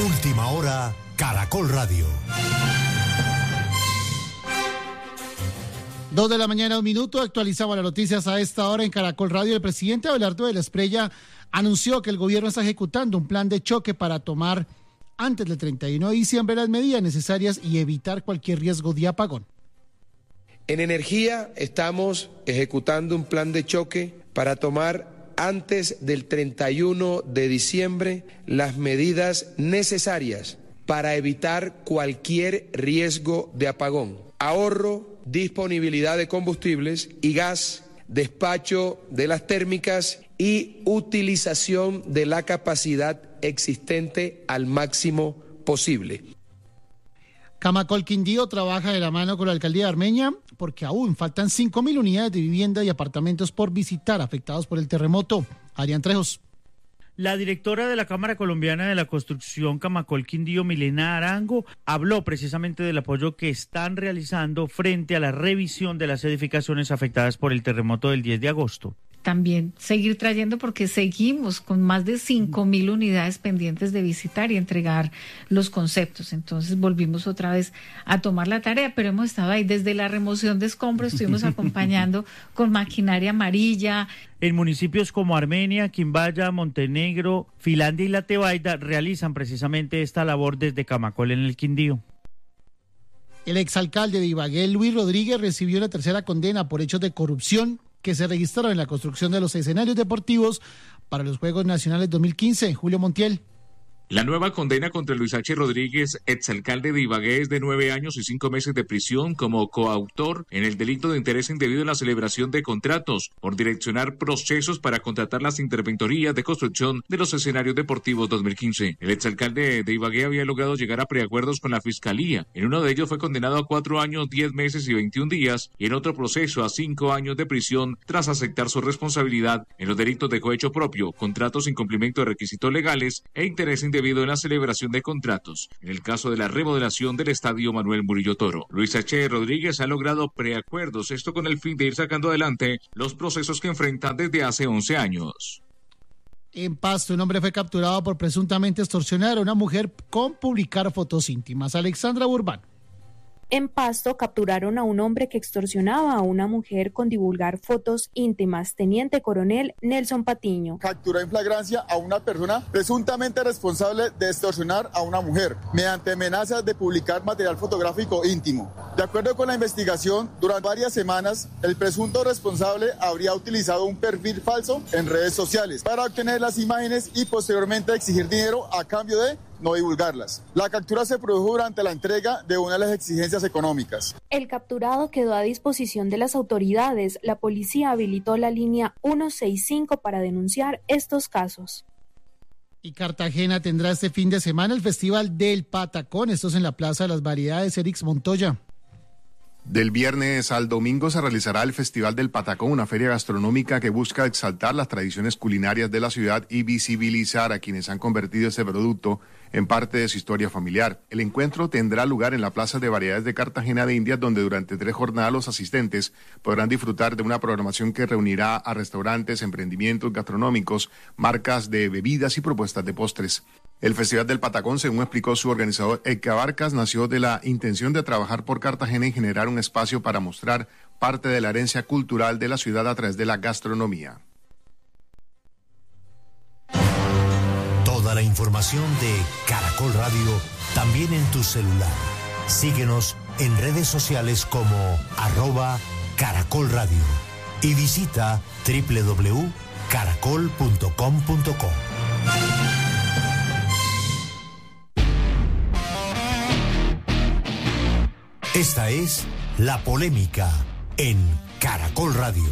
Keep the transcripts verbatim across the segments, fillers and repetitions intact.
Última hora, Caracol Radio. Dos de la mañana, un minuto, actualizamos las noticias a esta hora en Caracol Radio. El presidente Abelardo de la Espriella anunció que el gobierno está ejecutando un plan de choque para tomar antes del treinta y uno de diciembre las medidas necesarias y evitar cualquier riesgo de apagón. En energía estamos ejecutando un plan de choque para tomar antes del treinta y uno de diciembre las medidas necesarias para evitar cualquier riesgo de apagón. Ahorro, disponibilidad de combustibles y gas, despacho de las térmicas y utilización de la capacidad existente al máximo posible. Camacol Quindío trabaja de la mano con la alcaldía de Armenia porque aún faltan cinco mil unidades de vivienda y apartamentos por visitar afectados por el terremoto. Adrián Trejos. La directora de la Cámara Colombiana de la Construcción, Camacol Quindío, Milena Arango, habló precisamente del apoyo que están realizando frente a la revisión de las edificaciones afectadas por el terremoto del diez de agosto. También seguir trayendo porque seguimos con más de cinco mil unidades pendientes de visitar y entregar los conceptos. Entonces volvimos otra vez a tomar la tarea, pero hemos estado ahí desde la remoción de escombros, estuvimos acompañando con maquinaria amarilla. En municipios como Armenia, Quimbaya, Montenegro, Finlandia y La Tebaida realizan precisamente esta labor desde Camacol en el Quindío. El exalcalde de Ibagué, Luis Rodríguez, recibió la tercera condena por hechos de corrupción que se registraron en la construcción de los escenarios deportivos para los Juegos Nacionales dos mil quince. Julio Montiel. La nueva condena contra Luis H. Rodríguez, exalcalde de Ibagué, es de nueve años y cinco meses de prisión como coautor en el delito de interés indebido en la celebración de contratos por direccionar procesos para contratar las interventorías de construcción de los escenarios deportivos dos mil quince. El exalcalde de Ibagué había logrado llegar a preacuerdos con la Fiscalía. En uno de ellos fue condenado a cuatro años, diez meses y veintiún días, y en otro proceso a cinco años de prisión tras aceptar su responsabilidad en los delitos de cohecho propio, contratos sin cumplimiento de requisitos legales e interés indebido debido a la celebración de contratos. En el caso de la remodelación del estadio Manuel Murillo Toro, Luis H. Rodríguez ha logrado preacuerdos, esto con el fin de ir sacando adelante los procesos que enfrentan desde hace once años. En Pasto, un hombre fue capturado por presuntamente extorsionar a una mujer con publicar fotos íntimas. Alexandra Burbán. En Pasto capturaron a un hombre que extorsionaba a una mujer con divulgar fotos íntimas. Teniente Coronel Nelson Patiño. Capturó en flagrancia a una persona presuntamente responsable de extorsionar a una mujer mediante amenazas de publicar material fotográfico íntimo. De acuerdo con la investigación, durante varias semanas, el presunto responsable habría utilizado un perfil falso en redes sociales para obtener las imágenes y posteriormente exigir dinero a cambio de no divulgarlas. La captura se produjo durante la entrega de una de las exigencias económicas. El capturado quedó a disposición de las autoridades. La policía habilitó la línea ciento sesenta y cinco para denunciar estos casos. Y Cartagena tendrá este fin de semana el Festival del Patacón. Esto es en la Plaza de las Variedades, Erix Montoya. Del viernes al domingo se realizará el Festival del Patacón, una feria gastronómica que busca exaltar las tradiciones culinarias de la ciudad y visibilizar a quienes han convertido este producto en parte de su historia familiar. El encuentro tendrá lugar en la Plaza de Variedades de Cartagena de Indias, donde durante tres jornadas los asistentes podrán disfrutar de una programación que reunirá a restaurantes, emprendimientos gastronómicos, marcas de bebidas y propuestas de postres. El Festival del Patacón, según explicó su organizador Edgar Barcas, nació de la intención de trabajar por Cartagena y generar un espacio para mostrar parte de la herencia cultural de la ciudad a través de la gastronomía. Toda la información de Caracol Radio también en tu celular. Síguenos en redes sociales como arroba Caracol Radio y visita doble u doble u doble u punto caracol punto com punto co. Esta es La Polémica en Caracol Radio.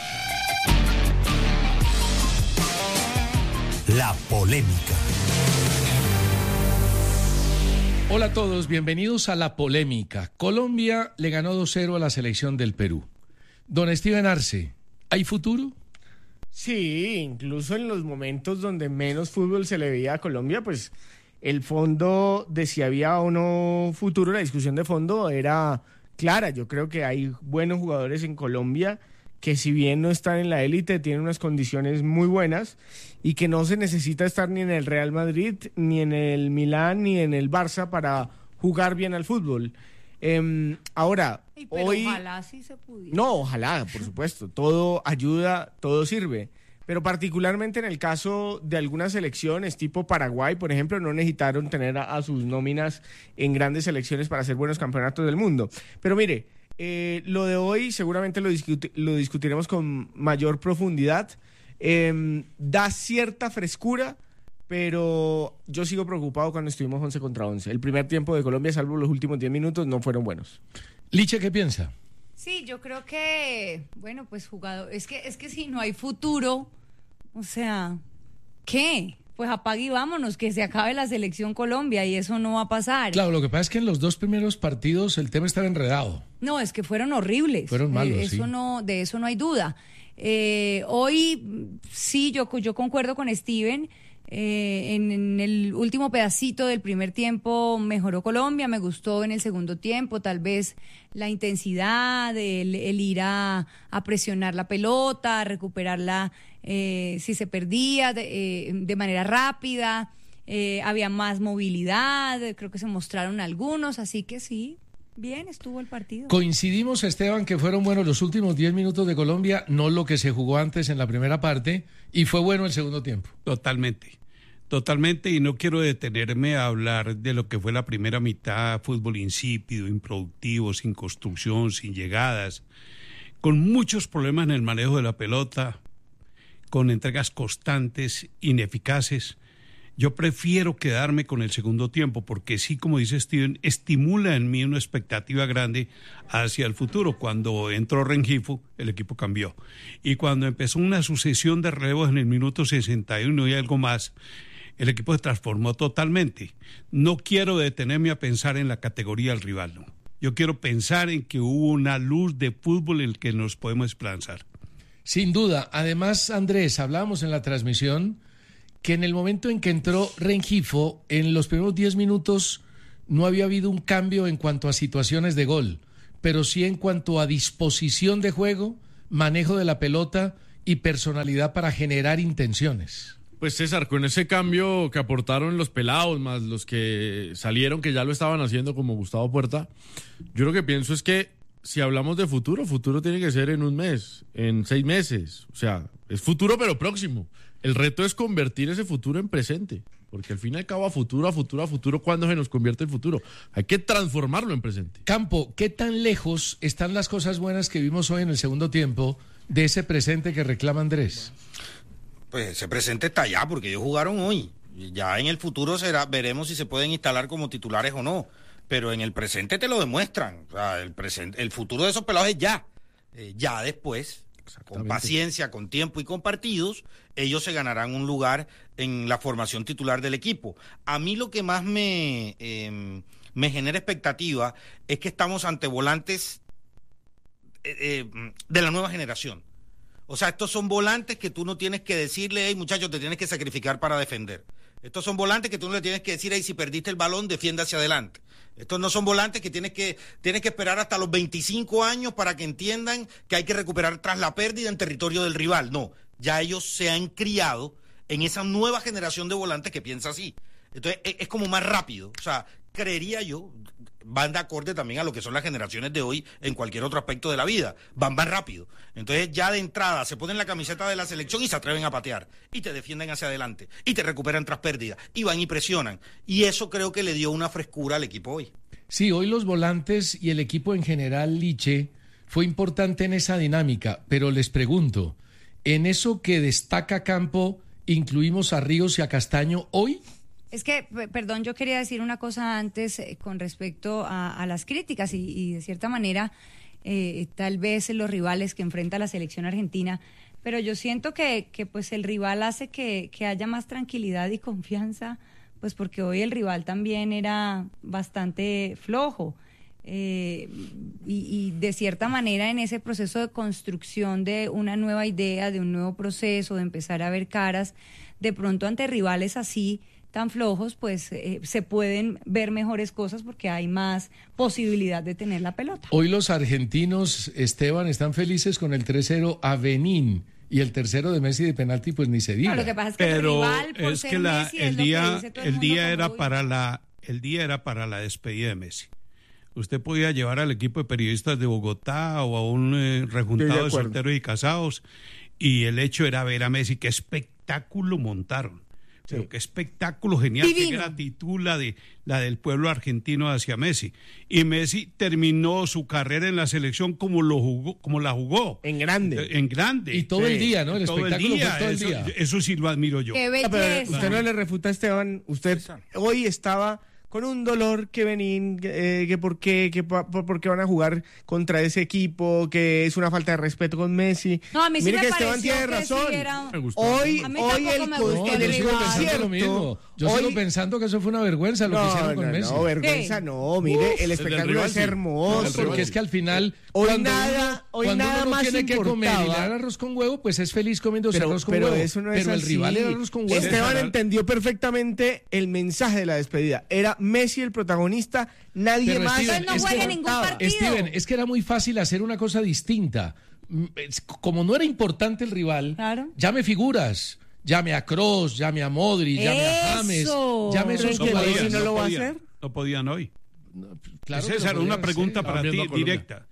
La Polémica. Hola a todos, bienvenidos a La Polémica. Colombia le ganó dos cero a la selección del Perú. Don Steven Arce, ¿hay futuro? Sí, incluso en los momentos donde menos fútbol se le veía a Colombia, pues el fondo de si había o no futuro, la discusión de fondo era clara. Yo creo que hay buenos jugadores en Colombia que si bien no están en la élite, tienen unas condiciones muy buenas y que no se necesita estar ni en el Real Madrid, ni en el Milán, ni en el Barça para jugar bien al fútbol. Eh, ahora, Ay, pero hoy... ojalá sí se pudiera. No, ojalá, por supuesto. Todo ayuda, todo sirve. Pero particularmente en el caso de algunas selecciones, tipo Paraguay, por ejemplo, no necesitaron tener a, a sus nóminas en grandes selecciones para hacer buenos campeonatos del mundo. Pero mire, eh, lo de hoy seguramente lo, discuti- lo discutiremos con mayor profundidad. Eh, da cierta frescura, pero yo sigo preocupado cuando estuvimos once contra once. El primer tiempo de Colombia, salvo los últimos diez minutos, no fueron buenos. Liche, ¿qué piensa? Sí, yo creo que, bueno, pues jugador, es que, es que si no hay futuro, o sea, ¿qué? Pues apague y vámonos, que se acabe la selección Colombia y eso no va a pasar. Claro, lo que pasa es que en los dos primeros partidos el tema estaba enredado. No, es que fueron horribles. Fueron malos, eh, eso sí. no, de eso no hay duda. Eh, hoy sí, yo, yo concuerdo con Steven. Eh, en, en el último pedacito del primer tiempo mejoró Colombia, me gustó en el segundo tiempo, tal vez la intensidad, el, el ir a, a presionar la pelota, a recuperarla eh, si se perdía de, eh, de manera rápida, eh, había más movilidad, creo que se mostraron algunos, así que sí. Bien, estuvo el partido. Coincidimos, Esteban, que fueron buenos los últimos diez minutos de Colombia, no lo que se jugó antes en la primera parte, y fue bueno el segundo tiempo. Totalmente, totalmente, y no quiero detenerme a hablar de lo que fue la primera mitad, fútbol insípido, improductivo, sin construcción, sin llegadas, con muchos problemas en el manejo de la pelota, con entregas constantes, ineficaces. Yo prefiero quedarme con el segundo tiempo porque sí, como dice Steven, estimula en mí una expectativa grande hacia el futuro. Cuando entró Rengifo, el equipo cambió. Y cuando empezó una sucesión de relevos en el minuto sesenta y uno y algo más, el equipo se transformó totalmente. No quiero detenerme a pensar en la categoría del rival, no. Yo quiero pensar en que hubo una luz de fútbol en el que nos podemos esperanzar. Sin duda. Además, Andrés, hablábamos en la transmisión que en el momento en que entró Rengifo, en los primeros diez minutos no había habido un cambio en cuanto a situaciones de gol, pero sí en cuanto a disposición de juego, manejo de la pelota y personalidad para generar intenciones. Pues César, con ese cambio que aportaron los pelados, más los que salieron, que ya lo estaban haciendo como Gustavo Puerta, yo lo que pienso es que si hablamos de futuro, futuro tiene que ser en un mes, en seis meses, o sea, es futuro pero próximo. El reto es convertir ese futuro en presente, porque al fin y al cabo a futuro, a futuro, a futuro, ¿cuándo se nos convierte el futuro? Hay que transformarlo en presente. Campo, ¿qué tan lejos están las cosas buenas que vimos hoy en el segundo tiempo de ese presente que reclama Andrés? Pues ese presente está allá, porque ellos jugaron hoy. Ya en el futuro será, veremos si se pueden instalar como titulares o no, pero en el presente te lo demuestran. O sea, el, presente, el futuro de esos pelados es ya. Eh, ya después, con paciencia, con tiempo y con partidos, ellos se ganarán un lugar en la formación titular del equipo. A mí lo que más me, eh, me genera expectativa es que estamos ante volantes eh, eh, de la nueva generación. O sea, estos son volantes que tú no tienes que decirle, hey muchachos, te tienes que sacrificar para defender. Estos son volantes que tú no le tienes que decir, hey, si perdiste el balón, defiende hacia adelante. Estos no son volantes que tienes que tienes que esperar hasta los veinticinco años para que entiendan que hay que recuperar tras la pérdida en territorio del rival. No, ya ellos se han criado en esa nueva generación de volantes que piensa así. Entonces, es, es como más rápido. O sea, creería yo, van de acorde también a lo que son las generaciones de hoy en cualquier otro aspecto de la vida. Van más rápido. Entonces, ya de entrada se ponen la camiseta de la selección y se atreven a patear. Y te defienden hacia adelante. Y te recuperan tras pérdida. Y van y presionan. Y eso creo que le dio una frescura al equipo hoy. Sí, hoy los volantes y el equipo en general, Liche, fue importante en esa dinámica. Pero les pregunto, ¿en eso que destaca Campo, incluimos a Ríos y a Castaño hoy? Es que, perdón, yo quería decir una cosa antes eh, con respecto a, a las críticas y, y de cierta manera eh, tal vez los rivales que enfrenta la selección argentina, pero yo siento que, que pues el rival hace que, que haya más tranquilidad y confianza, pues porque hoy el rival también era bastante flojo eh, y, y de cierta manera en ese proceso de construcción de una nueva idea, de un nuevo proceso, de empezar a ver caras, de pronto ante rivales así tan flojos, pues eh, se pueden ver mejores cosas porque hay más posibilidad de tener la pelota. Hoy los argentinos, Esteban, están felices con el tres cero a Benín. Y el tercero de Messi de penalti, pues ni se diga. No, lo que pasa es que Pero el rival, por es ser que la, Messi, el es lo día, que dice todo el el mundo día como, era uy. para la, el día era para la despedida de Messi. Usted podía llevar al equipo de periodistas de Bogotá o a un eh, rejuntado de, de solteros y casados, y el hecho era ver a Messi. Qué espectáculo montaron. Sí. Pero qué espectáculo genial, Divino. Qué gratitud la, de, la del pueblo argentino hacia Messi. Y Messi terminó su carrera en la selección como lo jugó, como la jugó. En grande. En grande. Y todo sí. el día, ¿no? El todo espectáculo el día. fue todo el eso, día. Eso sí lo admiro yo. Qué belleza. Pero usted no le refuta a Esteban. Usted hoy estaba con un dolor que Benín, eh, que por qué, que por, por qué van a jugar contra ese equipo, que es una falta de respeto con Messi. No, a mí sí Mire me que Esteban tiene que razón. Sí era... Hoy, a mí hoy el, me gustó en el el concierto. Yo hoy... sigo pensando que eso fue una vergüenza lo no, que hicieron con no, Messi. No, vergüenza ¿Qué? no. Mire, Uf, el espectáculo rival, es hermoso. No, porque es que al final, hoy cuando nada, uno, hoy cuando nada uno más tiene que comer y le dan arroz con huevo, pues es feliz comiéndose pero, arroz con pero huevo. Eso no es pero el así. rival era arroz con huevo. Esteban entendió perfectamente el mensaje de la despedida. Era Messi el protagonista, nadie pero más. Steven, no es juega que, ningún partido. Steven, es que era muy fácil hacer una cosa distinta. Como no era importante el rival, claro. llame figuras. Llame a Kroos, llame a Modric, llame a James, llame a esos no jugadores. Messi no lo va a hacer? No podían hoy. No, claro César, una pregunta hacer. para ti, directa.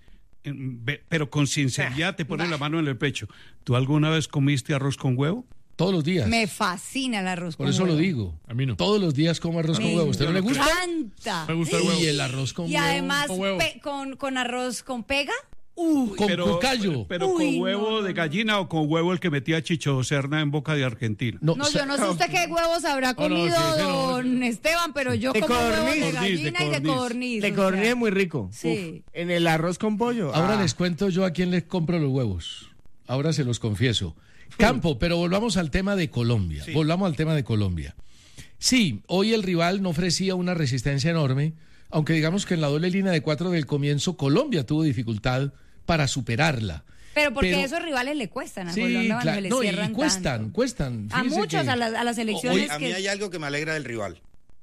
Pero con sinceridad te pones la mano en el pecho. ¿Tú alguna vez comiste arroz con huevo? Todos los días. Me fascina el arroz Por con huevo. Por eso lo digo. A mí no. Todos los días como arroz me con huevo. ¿Usted no le gusta? Encanta. Me gusta el huevo. Y el arroz con y huevo. Y además con, huevo. Pe con, con arroz con pega. Uy, con pero, cucayo. Pero Uy, con huevo no, no, de gallina o con huevo el que metía Chicho Serna en Boca de Argentina. No, no yo no sé usted qué huevos habrá comido no, no, sí, don no, Esteban, pero yo como huevos de gallina de y de codorniz. De codorniz es muy rico. Sí. Uf, en el arroz con pollo. Ahora ah. les cuento yo a quién les compro los huevos. Ahora se los confieso. Campo, pero volvamos al tema de Colombia. Sí. Volvamos al tema de Colombia. Sí, hoy el rival no ofrecía una resistencia enorme, aunque digamos que en la doble línea de cuatro del comienzo Colombia tuvo dificultad para superarla. Pero porque Pero, esos rivales le cuestan a sí, Colombia, claro, le no, cierran y cuestan, tanto. cuestan. A muchos, que, a, las, a las elecciones. Hoy, a mí que... hay algo que me alegra del rival.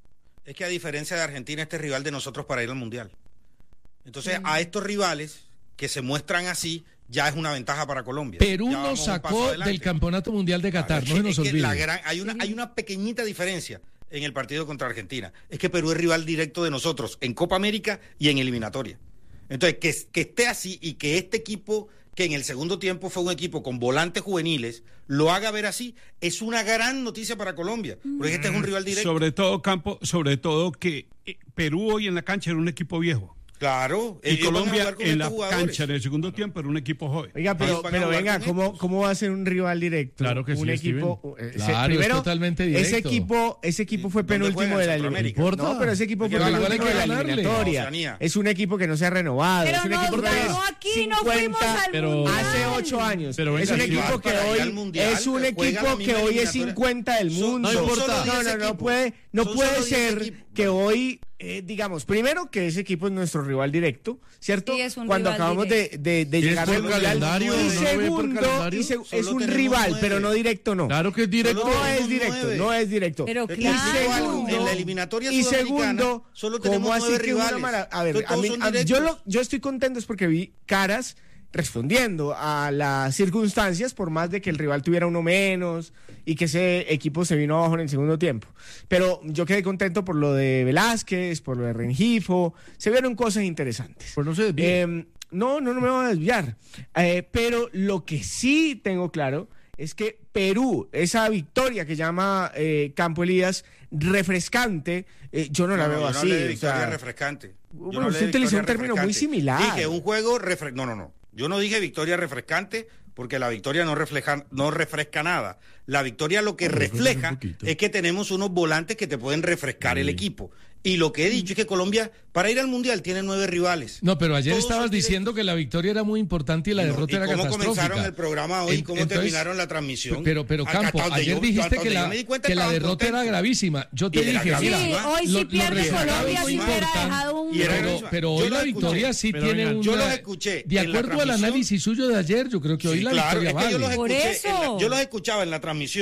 Es que a diferencia de Argentina, este es rival de nosotros para ir al Mundial. Entonces, mm. a estos rivales que se muestran así, ya es una ventaja para Colombia. Perú nos sacó del Campeonato Mundial de Qatar, claro, no se nos olvide. La gran, hay, una, hay una pequeñita diferencia en el partido contra Argentina. Es que Perú es rival directo de nosotros en Copa América y en eliminatoria. Entonces, que, que esté así y que este equipo, que en el segundo tiempo fue un equipo con volantes juveniles, lo haga ver así, es una gran noticia para Colombia, porque este es un rival directo. Sobre todo, Campo, sobre todo que Perú hoy en la cancha era un equipo viejo. Claro. Y Colombia en la jugadores. cancha en el segundo tiempo era un equipo joven. Oiga, pero, pero venga, ¿cómo, ¿cómo va a ser un rival directo? Claro que sí, un equipo, eh, claro, primero, es totalmente directo. Ese equipo, ese equipo fue penúltimo de la eliminatoria. No, pero ese equipo fue penúltimo de la eliminatoria. Es un equipo que no se ha renovado. Pero es un no, equipo que no, aquí no fuimos al pero mundial. Hace ocho años. Pero es un equipo que hoy mundial, es un equipo que hoy es cincuenta del mundo. No importa. No, no, no puede, no puede ser que hoy Eh, digamos, primero que ese equipo es nuestro rival directo, ¿cierto? Sí, es un Cuando rival acabamos de, de, de llegar al mundial. no Y segundo, y se, es un rival, nueve. pero no directo, no. Claro que es directo. No es directo, nueve. no es directo. Pero y claro. segundo, en la eliminatoria y segundo, solo tenemos ¿cómo nueve así que rivales? Una mara... A ver, a mí, a, yo, lo, yo estoy contento es porque vi caras respondiendo a las circunstancias, por más de que el rival tuviera uno menos y que ese equipo se vino abajo en el segundo tiempo. Pero yo quedé contento por lo de Velázquez, por lo de Rengifo, se vieron cosas interesantes. Pues no se desvíe. Eh, no, no, no me voy a desviar. Eh, pero lo que sí tengo claro es que Perú, esa victoria que llama eh, Campo Elías refrescante, eh, yo no, no la veo yo así. No le victoria o sea, refrescante. Bueno, usted utilizó un término muy similar. Dije un juego refrescante. No, no, no. Yo no dije victoria refrescante porque la victoria no refleja, no refresca nada. La victoria lo que no, refleja es que tenemos unos volantes que te pueden refrescar sí. el equipo. Y lo que he dicho es que Colombia, para ir al Mundial, tiene nueve rivales. No, pero ayer Todos estabas diciendo que la victoria era muy importante y la derrota no, ¿y era cómo catastrófica? ¿Cómo comenzaron el programa hoy? ¿Cómo Entonces, terminaron la transmisión? Pero, pero Campo, acá, ayer yo, dijiste yo, que la, que la derrota contento. era gravísima. Yo te dije, sí, mira, hoy lo, sí pierde lo Colombia, si hubiera dejado un... Pero, pero hoy la victoria sí pero tiene venga, una... Yo los escuché. De acuerdo al análisis suyo de ayer, yo creo que hoy sí, la claro, victoria es que vale. yo los Por escuché eso. la, yo los escuchaba en la transmisión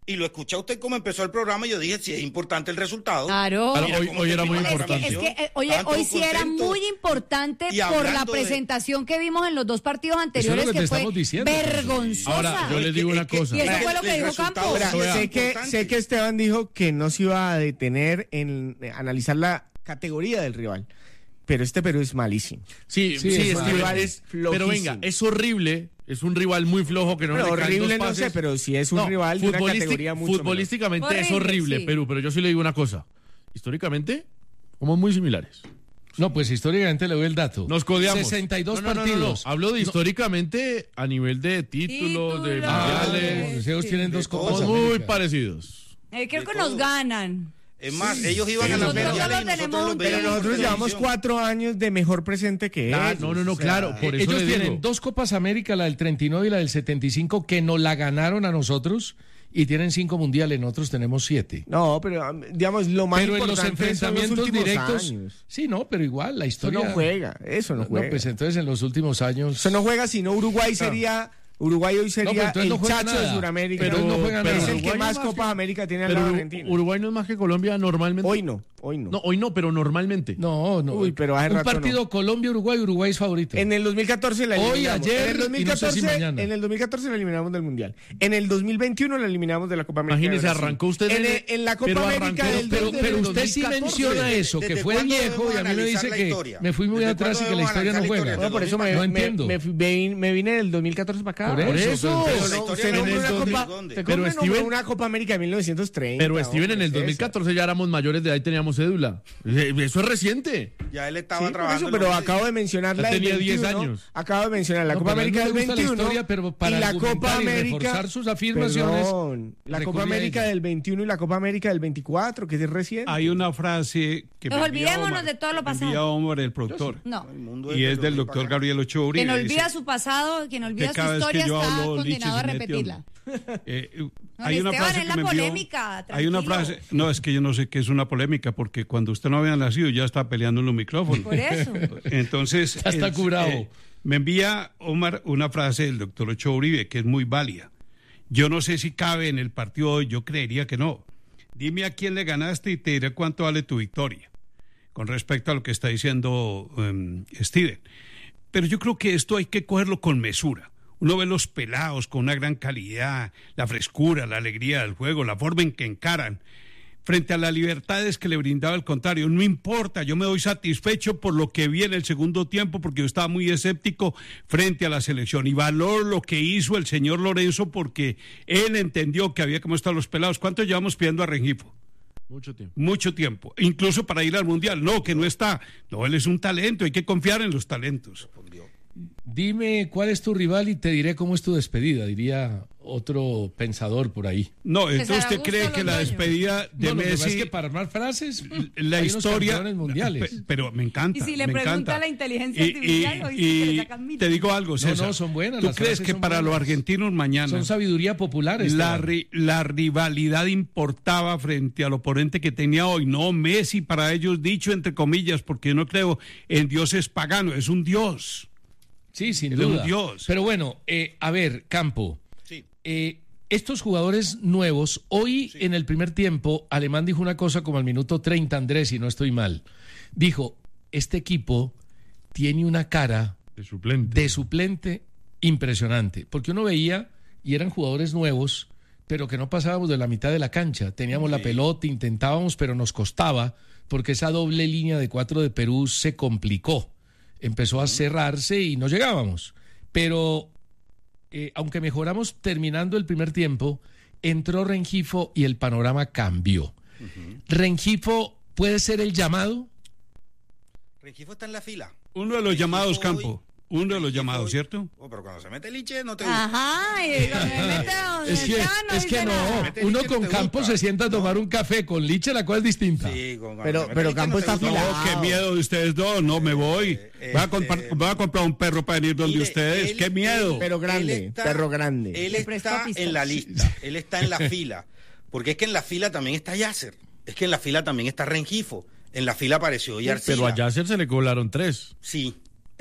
Y lo escuché a usted como empezó el programa y yo dije, si es importante el resultado. Claro. Claro, hoy, hoy era muy Es que, importante. es que, eh, oye, hoy sí era muy importante Y por la hablando de- presentación que vimos en los dos partidos anteriores, lo que que te fue estamos diciendo. vergonzosa. Ahora, yo les digo una cosa. Y eso fue lo El que dijo resultado Campos. Ahora, sí es sé, que, importante. sé que Esteban dijo que no se iba a detener en eh, analizar la categoría del rival, pero este Perú es malísimo. Sí, Sí, sí, es Steven, rival es- flojísimo. pero venga, es horrible, es un rival muy flojo que no Pero le caen horrible dos no sé, pases. pero si es un rival de una futbolístic- categoría mucho futbolísticamente menor. es horrible, Horrible, sí. Perú, pero yo sí le digo una cosa. Históricamente, somos muy similares. No, pues históricamente le doy el dato. Nos codeamos. sesenta y dos No, no, no, no, no. partidos. Hablo de No. históricamente a nivel de títulos, de Títulos. Ah, mundiales. pues ellos tienen dos copas Somos muy América. parecidos. Eh, creo De que todo. nos ganan. Es más, ellos iban Sí, a los nosotros mundiales solo y nosotros tenemos los un Pero veíamos por nosotros llevamos televisión. cuatro años de mejor presente que Ah, ellos. no, no, no, O sea, claro, por eso Ellos le tienen digo. dos Copas América, la del treinta y nueve y la del setenta y cinco, que nos la ganaron a nosotros, y tienen cinco mundiales, nosotros tenemos siete. No, pero um, digamos, lo más Pero en los importante son los enfrentamientos últimos directos. años. Sí, no, pero igual, la Eso historia. no juega, eso no No, juega. pues entonces en los últimos años. Eso no juega, sino Uruguay sería... Uruguay hoy No, pero sería entonces el no juega chacho de nada. Sudamérica. Pero no juega es nada. el que Uruguay más no es Copas que- América tiene al Pero lado de Uru- Argentina. Uruguay no es más que Colombia normalmente. Hoy no, hoy no. No, hoy no, pero normalmente. No, no. Uy, pero hace un rato partido no. Colombia-Uruguay, Uruguay es favorito. En el dos mil catorce la Hoy, eliminamos. ayer, en el dos mil y no sé catorce, si mañana. en el dos mil catorce la eliminamos del Mundial. En el dos mil veintiuno la eliminamos de la Copa América. Imagínese, de Brasil. arrancó usted en, en el- el- en la Copa pero América arrancó- del pero, del- pero del usted sí dos mil catorce. menciona eso, que ¿Desde fue cuándo viejo, debemos y a mí me analizar dice la que historia? me fui muy ¿Desde atrás y cuándo que la debemos historia no analizar la juega. historia? No, por eso me, No me- entiendo. me, me- me vine del dos mil catorce para acá. Por Por eso, eso, pero- Pero la no, historia usted no nombró juega una ¿dónde? copa, ¿Dónde? usted Pero nombró Steven- una Copa América de mil novecientos treinta. Pero Steven, en el hombre, dos mil catorce ya éramos mayores de edad y teníamos cédula. Eh, Eso es reciente. Ya él Sí, estaba por trabajando. eso, en pero los- acabo de mencionar Ya la del tenía diez veintiuno, años. Acabo de mencionar la No, Copa pero a él América no del le gusta la veintiuno historia, pero para y la argumentar Copa y América reforzar sus afirmaciones, Perdón, la Copa recurría a América ella. del veintiuno y la Copa América del veinticuatro, que es reciente. Hay una frase que Nos me envía olvidémonos Omar, de todo lo me pasado. envía Omar, el productor. No. El mundo Y desde es los del mil doctor para acá. Gabriel Ochoa Uribe. Quien dice olvida su pasado, quien olvida que su cada vez que historia yo está hablo, Liches condenado a se mete repetirla. Eh, Don hay una Esteban, frase es que la me envió- polémica, hay una tranquilo. frase, no, es que yo no sé qué es una polémica, porque cuando usted no había nacido ya está peleando en los micrófonos. Por eso. Entonces, Ya está es, curado. eh, me envía Omar una frase del doctor Ochoa Uribe que es muy válida. Yo no sé si cabe en el partido de hoy, yo creería que no. Dime a quién le ganaste y te diré cuánto vale tu victoria, con respecto a lo que está diciendo um, Steven. Pero yo creo que esto hay que cogerlo con mesura. Uno ve los pelados con una gran calidad, la frescura, la alegría del juego, la forma en que encaran, frente a las libertades que le brindaba el contrario. No importa, yo me doy satisfecho por lo que vi en el segundo tiempo, porque yo estaba muy escéptico frente a la selección. Y valoro lo que hizo el señor Lorenzo, porque él entendió que había que mostrar los pelados. ¿Cuánto llevamos pidiendo a Rengifo? Mucho tiempo. Mucho tiempo, incluso para ir al Mundial. No, que no está. No, él es un talento, hay que confiar en los talentos. Dime cuál es tu rival y te diré cómo es tu despedida, diría otro pensador por ahí. No, Que entonces usted Zaragoza cree los que la dueños. despedida de No, lo que pasa Messi, es que para armar frases, la hay unos historia, campeones mundiales. pe- pero me encanta. Y si le me pregunta encanta. a la inteligencia Y- artificial, y- hoy sí que le y sacan mil. te digo algo, No, César. no, son buenas, ¿Tú las crees frases que son para los buenas. argentinos mañana Son sabiduría popular. la, Esteban. ri- la rivalidad importaba frente al oponente que tenía hoy? No, Messi para ellos, dicho entre comillas, porque yo no creo en dioses paganos, es un dios. Sí, sin Es duda. un dios. Pero bueno, eh, a ver, Campo. Sí. Eh, estos jugadores nuevos, hoy en el primer tiempo, Alemán dijo una cosa como al minuto treinta, Andrés, si no estoy mal. Dijo, este equipo tiene una cara De suplente. de suplente impresionante. Porque uno veía, y eran jugadores nuevos, pero que no pasábamos de la mitad de la cancha. Teníamos la pelota, intentábamos, pero nos costaba, porque esa doble línea de cuatro de Perú se complicó. Empezó a cerrarse y no llegábamos. Pero, eh, aunque mejoramos terminando el primer tiempo, entró Rengifo y el panorama cambió. ¿Rengifo puede ser el llamado? Rengifo está en la fila. Uno de los Rengifo llamados, hoy- Campo. Uno de los Rengifo llamados, hoy- ¿cierto? Oh, pero cuando se mete Liche no te gusta. Ajá, y cuando me mete donde Es que, Esteban no es que dice nada. no, uno con Campos se sienta a tomar un café, con Liche la cosa es distinta. Sí, con- cuando Pero- se mete pero Liche Campo no te está gusta. afilado. No, qué miedo de ustedes dos, no me voy. Eh, Voy a, comprar, este- voy a comprar un perro para venir donde Mire, ustedes, él- qué miedo. él- Pero grande, él está- perro grande. Él Le prestó está pistola. en la lista, él está en la fila. Porque es que en la fila también está Yasser. Es que en la fila también está Rengifo. En la fila apareció hoy Arcila. Pero a Yasser se le colaron tres. Sí.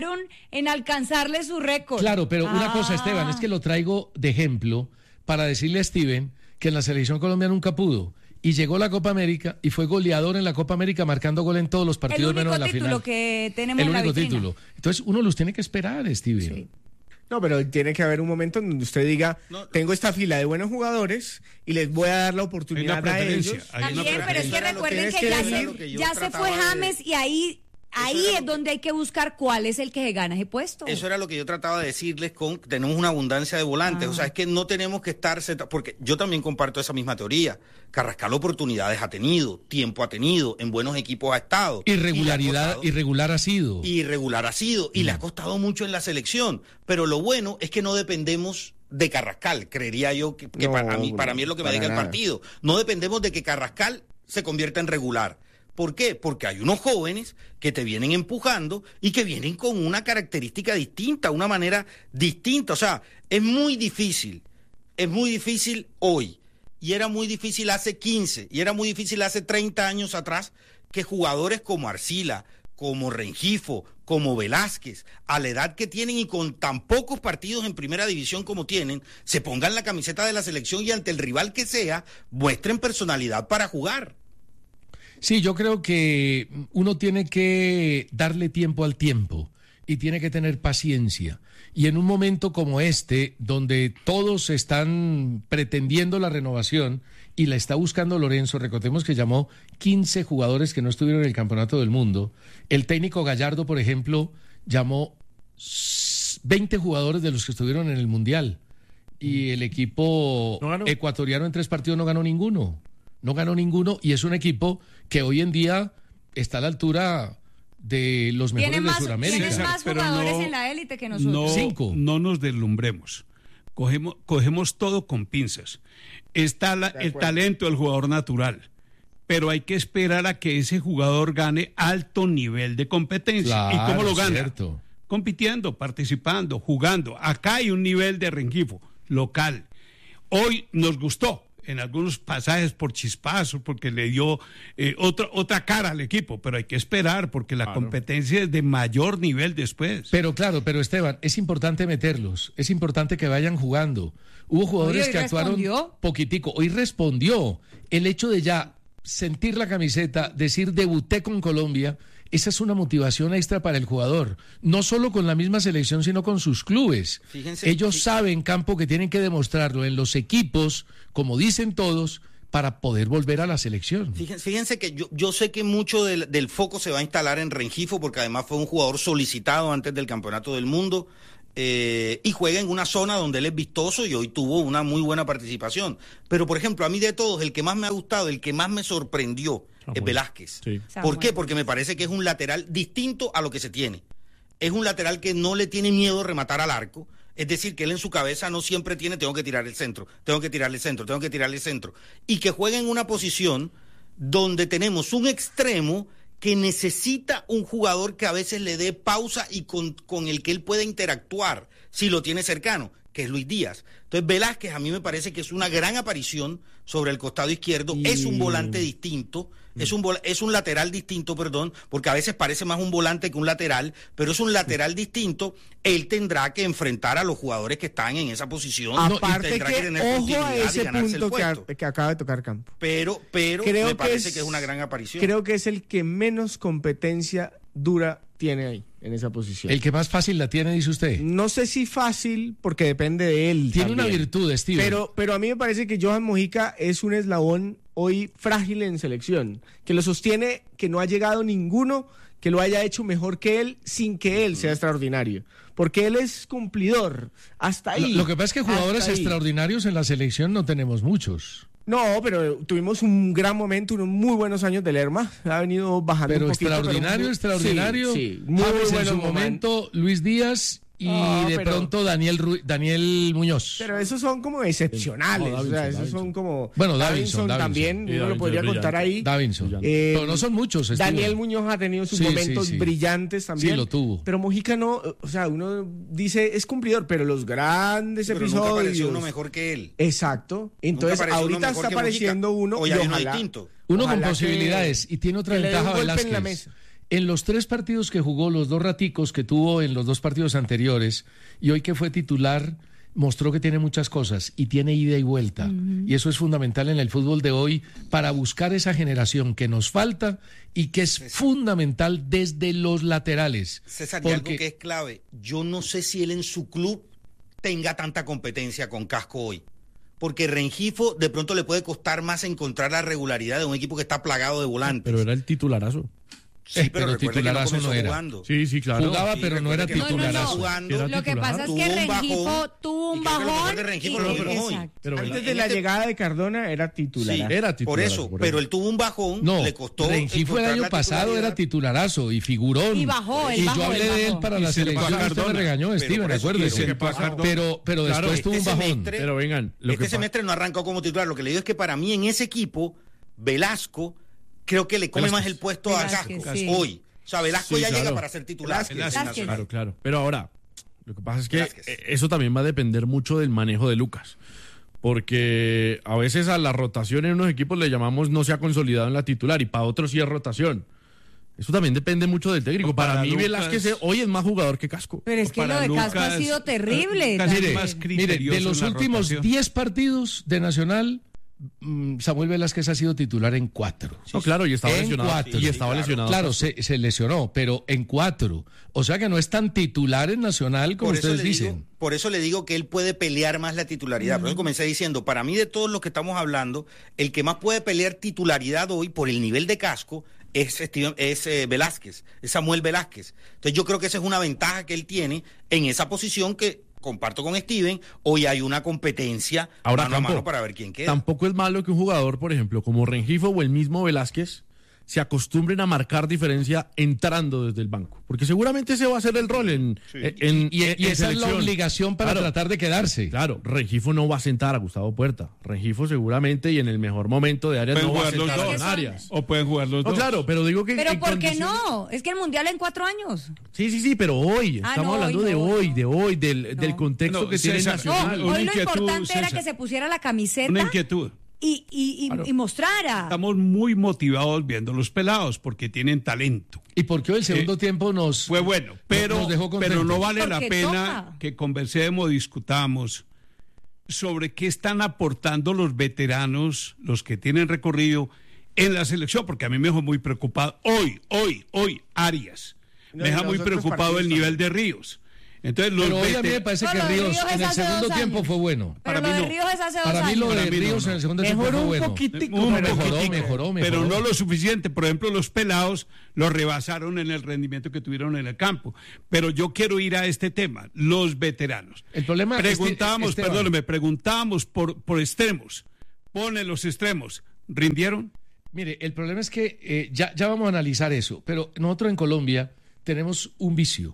demoraron en alcanzarle su récord. Claro, pero una Ah. cosa, Esteban, es que lo traigo de ejemplo para decirle a Steven que en la selección Colombia nunca pudo. Y llegó la Copa América y fue goleador en la Copa América, marcando gol en todos los partidos El único menos en la título final. que tenemos El en la único vitrina. título. Entonces uno los tiene que esperar, Steven. Sí. No, pero tiene que haber un momento en donde usted diga, no, tengo esta fila de buenos jugadores y les voy a dar la oportunidad a ellos. También, pero es que recuerden que, que ya, se, que ya se fue James de... y ahí... Ahí es donde hay que buscar cuál es el que se gana ese puesto. Eso era lo que yo trataba de decirles con tenemos una abundancia de volantes. Ah. O sea, es que no tenemos que estar... Porque yo también comparto esa misma teoría. Carrascal oportunidades ha tenido, tiempo ha tenido, en buenos equipos ha estado. Irregularidad, costado, irregular ha sido. Irregular ha sido y mm. le ha costado mucho en la selección. Pero lo bueno es que no dependemos de Carrascal. Creería yo que, que no, para, mí, para mí es lo que me deja el partido. No dependemos de que Carrascal se convierta en regular. ¿Por qué? Porque hay unos jóvenes que te vienen empujando y que vienen con una característica distinta, una manera distinta. O sea, es muy difícil, es muy difícil hoy, y era muy difícil hace quince, y era muy difícil hace treinta años atrás, que jugadores como Arcila, como Rengifo, como Velázquez, a la edad que tienen y con tan pocos partidos en primera división como tienen, se pongan la camiseta de la selección y ante el rival que sea, muestren personalidad para jugar. Sí, yo creo que uno tiene que darle tiempo al tiempo y tiene que tener paciencia. Y en un momento como este, donde todos están pretendiendo la renovación y la está buscando Lorenzo, recordemos que llamó quince jugadores que no estuvieron en el Campeonato del Mundo. El técnico Gallardo, por ejemplo, llamó veinte jugadores de los que estuvieron en el Mundial. Y el equipo no ecuatoriano en tres partidos no ganó ninguno. No ganó ninguno y es un equipo que hoy en día está a la altura de los mejores más, de Sudamérica. Tiene más jugadores no, en la élite que nosotros. No, Cinco. No nos deslumbremos. Cogemos, cogemos todo con pinzas. Está la, el talento del jugador natural, pero hay que esperar a que ese jugador gane alto nivel de competencia. Claro, ¿y cómo lo gana? Cierto. Compitiendo, participando, jugando. Acá hay un nivel de Rengifo local. Hoy nos gustó en algunos pasajes por chispazos, porque le dio eh, otra, otra cara al equipo, pero hay que esperar porque la claro. competencia es de mayor nivel después. Pero claro, pero Esteban, es importante meterlos, es importante que vayan jugando. Hubo jugadores Oye, que actuaron respondió. poquitico, hoy respondió. El hecho de ya sentir la camiseta, decir debuté con Colombia, esa es una motivación extra para el jugador, no solo con la misma selección, sino con sus clubes. Fíjense, Ellos sí. saben, Campo, que tienen que demostrarlo en los equipos, como dicen todos, para poder volver a la selección. Fíjense, fíjense que yo, yo sé que mucho del, del foco se va a instalar en Rengifo, porque además fue un jugador solicitado antes del Campeonato del Mundo, eh, y juega en una zona donde él es vistoso y hoy tuvo una muy buena participación. Pero, por ejemplo, a mí de todos, el que más me ha gustado, el que más me sorprendió, Ah, es Velázquez. Sí. ¿Por qué? Porque me parece que es un lateral distinto a lo que se tiene. Es un lateral que no le tiene miedo a rematar al arco. Es decir, que él en su cabeza no siempre tiene tengo que tirar el centro, tengo que tirarle el centro, tengo que tirarle el centro. Y que juega en una posición donde tenemos un extremo que necesita un jugador que a veces le dé pausa y con, con el que él pueda interactuar si lo tiene cercano, que es Luis Díaz. Entonces Velázquez a mí me parece que es una gran aparición sobre el costado izquierdo, y... es un volante distinto, es un, es un lateral distinto, perdón, porque a veces parece más un volante que un lateral, pero es un lateral distinto. Él tendrá que enfrentar a los jugadores que están en esa posición. Aparte y tendrá que, que tener ojo a ese punto que, a, que acaba de tocar Campo. Pero, pero creo me que parece es, que es una gran aparición. Creo que es el que menos competencia dura tiene ahí, en esa posición. El que más fácil la tiene, dice usted. No sé si fácil, porque depende de él. Tiene también. una virtud, Steven. Pero, pero a mí me parece que Johan Mojica es un eslabón hoy frágil en selección, que lo sostiene, que no ha llegado ninguno que lo haya hecho mejor que él, sin que él sea extraordinario. Porque él es cumplidor, hasta ahí. Lo, lo que pasa es que jugadores extraordinarios en la selección no tenemos muchos. No, pero tuvimos un gran momento, unos muy buenos años de Lerma. Ha venido bajando pero un poquito. Extraordinario, pero muy, extraordinario. Sí, sí, muy James bueno en su momento, Luis Díaz y oh, de pero, pronto Daniel Ru Daniel Muñoz. Pero esos son como excepcionales. No, Davinson, o sea, esos Davinson. son como. Bueno, Davinson, Davinson, Davinson también, sí, uno Davinson, lo podría contar ahí. Davinson. Eh, pero no son muchos. Daniel estuvo. Muñoz ha tenido sus sí, momentos sí, sí. brillantes también. Sí, lo tuvo. Pero Mojica no, o sea, uno dice es cumplidor, pero los grandes pero episodios. Nunca apareció uno mejor que él. Exacto. Entonces, ahorita está apareciendo uno. O ya ojalá, distinto. Uno con posibilidades y tiene otra ventaja Velázquez. En los tres partidos que jugó, los dos raticos que tuvo en los dos partidos anteriores, y hoy que fue titular, mostró que tiene muchas cosas y tiene ida y vuelta. Uh-huh. Y eso es fundamental en el fútbol de hoy para buscar esa generación que nos falta y que es César. fundamental desde los laterales. César, porque... y algo que es clave, yo no sé si él en su club tenga tanta competencia con Casco hoy. Porque Rengifo de pronto le puede costar más encontrar la regularidad de un equipo que está plagado de volantes. Pero era el titularazo. Sí, pero, pero titularazo no, no era. Jugando. Sí, sí, claro. Jugaba, sí, pero no era titularazo. No, no, no. Lo que pasa es que Rengifo tuvo un bajón. Rengifo y, lo pero exacto. hoy. Pero antes de la este... llegada de Cardona era titular. Sí, era titular. Por eso, por pero él tuvo un bajón, no, le costó. Rengifo el año pasado era titularazo y figurón. Y bajó, él Y bajó, yo hablé de él para la selección. Usted me regañó, Steven, acuérdese. Pero, pero después tuvo un bajón. Pero vengan, este semestre no arrancó como titular. Lo que le digo es que para mí en ese equipo, Velasco, creo que le come más el puesto a Casco hoy. O sea, Velasco sí, ya claro. llega para ser titular. Velázquez. Claro, claro. Pero ahora, lo que pasa es que Velázquez. Eso también va a depender mucho del manejo de Lucas. Porque a veces a la rotación en unos equipos le llamamos no se ha consolidado en la titular y para otros sí es rotación. Eso también depende mucho del técnico. Para, para mí Lucas, Velázquez hoy es más jugador que Casco. Pero es que lo de Lucas, Casco ha sido terrible. Mire, mire, de los últimos diez partidos de Nacional, Samuel Velázquez ha sido titular en cuatro. Sí, no, claro, y estaba en lesionado. Cuatro. Y estaba claro, lesionado. Claro, se, se lesionó, pero en cuatro. O sea que no es tan titular en Nacional como ustedes dicen. Digo, por eso le digo que él puede pelear más la titularidad. Mm. Por eso comencé diciendo, para mí de todos los que estamos hablando, el que más puede pelear titularidad hoy por el nivel de Casco es, Steven, es eh, Velázquez, es Samuel Velázquez. Entonces yo creo que esa es una ventaja que él tiene en esa posición que comparto con Steven, hoy hay una competencia ahora, mano Campo, a mano para ver quién queda. Tampoco es malo que un jugador, por ejemplo, como Rengifo o el mismo Velázquez, se acostumbren a marcar diferencia entrando desde el banco. Porque seguramente ese va a ser el rol en, sí. en, y, y, en, y en esa selección. Es la obligación para claro, tratar de quedarse. Claro, Rengifo no va a sentar a Gustavo Puerta. Rengifo seguramente y en el mejor momento de Arias no va a sentar a Arias. O pueden jugar los no, dos. Claro, pero digo que... Pero ¿por qué no? Es que el Mundial en cuatro años. Sí, sí, sí, pero hoy. Ah, estamos no, hablando hoy de no, hoy, no. de hoy, del, no. del contexto no, que tiene César, Nacional. No, hoy lo importante César. era que se pusiera la camiseta. Una inquietud. Y, y, y, claro. y mostrara. Estamos muy motivados viendo los pelados porque tienen talento. Y porque hoy el segundo eh, tiempo nos fue bueno, pero, nos dejó pero no vale porque la pena toca. que conversemos, discutamos sobre qué están aportando los veteranos, los que tienen recorrido en la selección, porque a mí me dejó muy preocupado. Hoy, hoy, hoy, Arias. No, me deja muy preocupado el nivel de Ríos. Entonces, los pero hoy a mí me parece no, que Ríos, Ríos en el segundo tiempo fue bueno. Pero para lo mí de Ríos es hace dos para mí años. lo de Ríos no, no. en el segundo tiempo fue bueno. Poquitico, un pero mejoró, poquitico. mejoró, mejoró. Pero no lo suficiente. Por ejemplo, los pelados los rebasaron en el rendimiento que tuvieron en el campo. Pero yo quiero ir a este tema, los veteranos. El problema preguntábamos, este, perdóneme, preguntábamos por, por extremos. Ponen los extremos. ¿Rindieron? Mire, el problema es que eh, ya, ya vamos a analizar eso, pero nosotros en Colombia tenemos un vicio.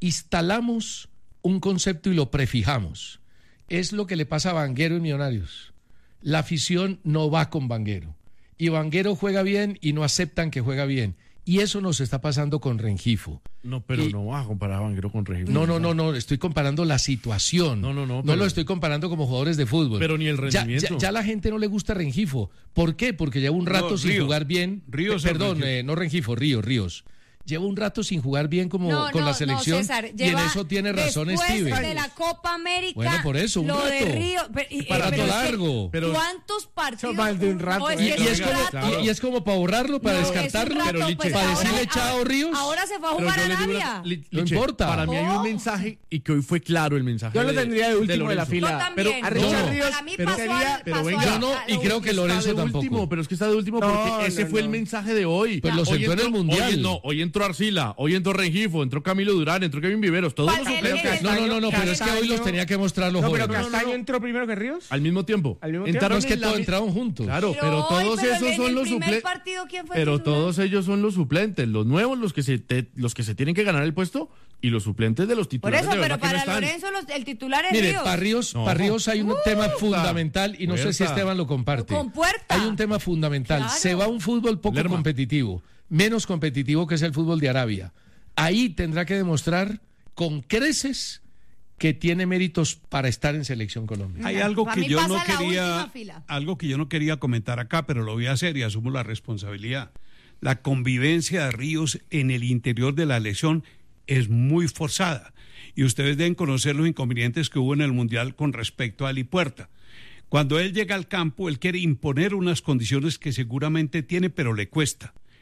Instalamos un concepto y lo prefijamos. Es lo que le pasa a Vanguero y Millonarios. La afición no va con Vanguero. Y Vanguero juega bien y no aceptan que juega bien. Y eso nos está pasando con Rengifo. No, pero y, no vas a comparar a Vanguero con Rengifo. No, no, no, no, estoy comparando la situación. No, no, no. Pero, no lo estoy comparando como jugadores de fútbol. Pero ni el rendimiento. Ya, ya, ya a la gente no le gusta Rengifo. ¿Por qué? Porque lleva un rato no, sin Ríos. jugar bien. Ríos eh, perdón, eh, no Rengifo, Ríos, Ríos. Lleva un rato sin jugar bien como no, con no, la selección no, César, y en eso tiene razón Steven. Después de la Copa América, bueno, por eso, un lo rato. de Río, pero, y, para pero largo. Pero, ¿cuántos partidos? Más de un rato. No, es y, que y, es es como, rato. y, y es como para borrarlo, para no, descartarlo. Rato, pero pues para ahora, decirle chao Ríos. Ahora se fue a jugar a Arabia. No importa. Para mí hay un Oh. mensaje y que hoy fue claro el mensaje. Yo lo de, tendría de último de, de la fila. Yo también. Pero a Richard no, Ríos, para mí pero pasó sería, al, pero pasó venga, al, yo no, y creo que Lorenzo tampoco. Último, pero es que está de último no, porque ese no, fue no. el mensaje de hoy. Pues lo sentó en el Mundial. Hoy, no, hoy entró Arcila, hoy entró Rengifo, entró Camilo Durán, entró Kevin Viveros, todos los suplentes. No, no, no, no, pero es que hoy los tenía que mostrar los no, jóvenes. pero Castaño entró primero que Ríos. Al mismo tiempo. Al mismo tiempo. Entraron No, es que en todos la... entraron juntos. Claro, pero, pero todos hoy, pero esos en son el los suplentes. Pero todos ellos son los suplentes, los nuevos, los que se te... los que se tienen que ganar el puesto y los suplentes de los Por titulares. eso, de pero para no Lorenzo los, el titular es Mire, Ríos. para Ríos, no. para Ríos hay un uh, tema fundamental y no Puerta. sé si Esteban lo comparte. Con Puerta. Hay un tema fundamental. Claro. Se va a un fútbol poco Lerma. competitivo, menos competitivo que es el fútbol de Arabia. Ahí tendrá que demostrar con creces que tiene méritos para estar en Selección Colombia. Hay algo Para que mí yo pasa no la quería, última fila. algo que yo no quería comentar acá, pero lo voy a hacer y asumo la responsabilidad. La convivencia de Ríos en el interior de la elección es muy forzada y ustedes deben conocer los inconvenientes que hubo en el Mundial con respecto a Ali Puerta. Cuando él llega al campo, él quiere imponer unas condiciones que seguramente tiene, pero le cuesta.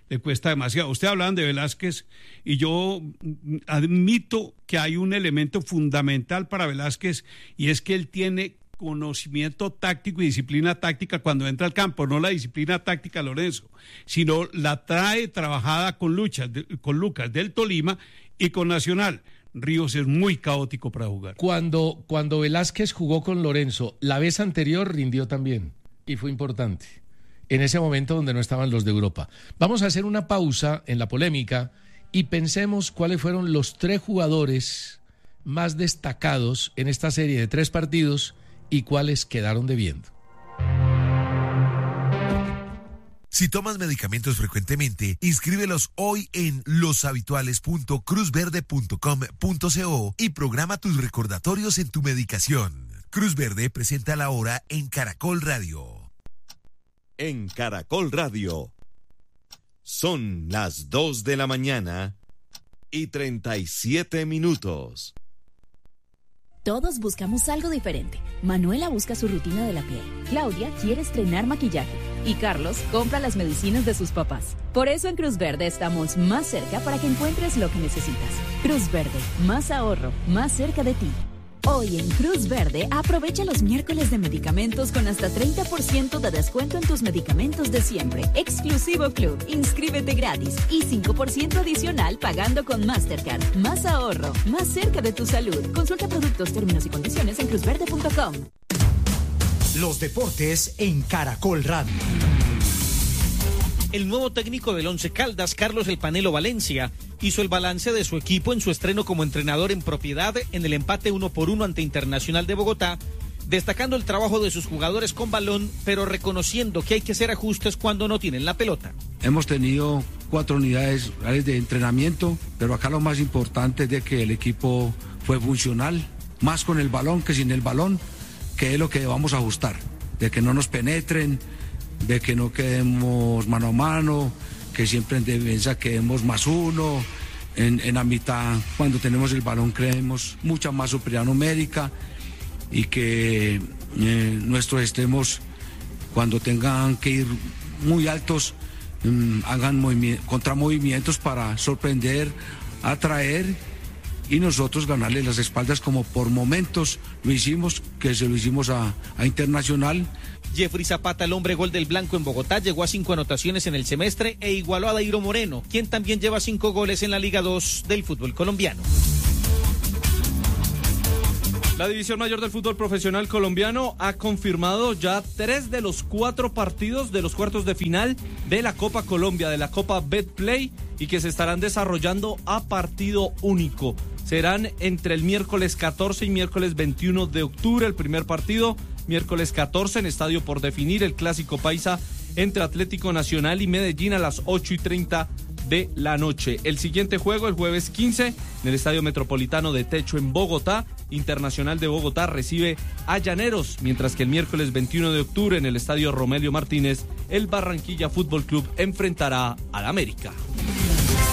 le cuesta demasiado. Usted hablaban de Velázquez y yo admito que hay un elemento fundamental para Velázquez y es que él tiene conocimiento táctico y disciplina táctica cuando entra al campo, no la disciplina táctica Lorenzo, sino la trae trabajada con, Luchas, con Lucas del Tolima y con Nacional. Ríos es muy caótico para jugar. Cuando, cuando Velázquez jugó con Lorenzo, la vez anterior rindió también y fue importante. En ese momento donde no estaban los de Europa. Vamos a hacer una pausa en la polémica y pensemos cuáles fueron los tres jugadores más destacados en esta serie de tres partidos y cuáles quedaron debiendo. Si tomas medicamentos frecuentemente, inscríbelos hoy en loshabituales punto cruz verde punto com punto co y programa tus recordatorios en tu medicación. Cruz Verde presenta la hora en Caracol Radio. En Caracol Radio son las dos de la mañana y treinta y siete minutos. Todos buscamos algo diferente. Manuela busca su rutina de la piel. Claudia quiere estrenar maquillaje. Y Carlos compra las medicinas de sus papás. Por eso en Cruz Verde estamos más cerca para que encuentres lo que necesitas. Cruz Verde, más ahorro, más cerca de ti. Hoy en Cruz Verde, aprovecha los miércoles de medicamentos con hasta treinta por ciento de descuento en tus medicamentos de siempre. Exclusivo Club, inscríbete gratis y cinco por ciento adicional pagando con Mastercard. Más ahorro, más cerca de tu salud. Consulta productos, términos y condiciones en cruz verde punto com. Los deportes en Caracol Radio. El nuevo técnico del Once Caldas, Carlos El Panelo Valencia, hizo el balance de su equipo en su estreno como entrenador en propiedad en el empate uno por uno ante Internacional de Bogotá, destacando el trabajo de sus jugadores con balón, pero reconociendo que hay que hacer ajustes cuando no tienen la pelota. Hemos tenido cuatro unidades de entrenamiento, pero acá lo más importante es de que el equipo fue funcional, más con el balón que sin el balón, que es lo que vamos a ajustar, de que no nos penetren, de que no quedemos mano a mano, que siempre en defensa quedemos más uno, en, en la mitad cuando tenemos el balón creemos mucha más superioridad numérica y que eh, nuestros extremos cuando tengan que ir muy altos eh, hagan movimi- contramovimientos para sorprender, atraer y nosotros ganarle las espaldas como por momentos lo hicimos, que se lo hicimos a, a Internacional. Jeffrey Zapata, el hombre gol del blanco en Bogotá, llegó a cinco anotaciones en el semestre e igualó a Dairo Moreno, quien también lleva cinco goles en la Liga dos del fútbol colombiano. La División Mayor del Fútbol Profesional Colombiano ha confirmado ya tres de los cuatro partidos de los cuartos de final de la Copa Colombia, de la Copa Betplay, y que se estarán desarrollando a partido único. Serán entre el miércoles catorce y miércoles veintiuno de octubre el primer partido, miércoles catorce en estadio por definir el Clásico Paisa entre Atlético Nacional y Medellín a las ocho y treinta de la noche. El siguiente juego el jueves quince en el Estadio Metropolitano de Techo en Bogotá. Internacional de Bogotá recibe a Llaneros, mientras que el miércoles veintiuno de octubre en el Estadio Romelio Martínez el Barranquilla Fútbol Club enfrentará al América.